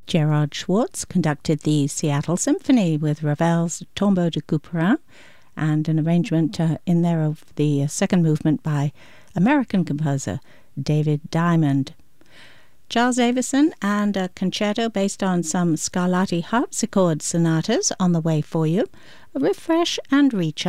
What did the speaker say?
Gerard Schwartz conducted the Seattle Symphony with Ravel's Tombeau de Couperin and an arrangement in there of the second movement by American composer David Diamond. Charles Avison and a concerto based on some Scarlatti harpsichord sonatas on the way for you. Refresh and recharge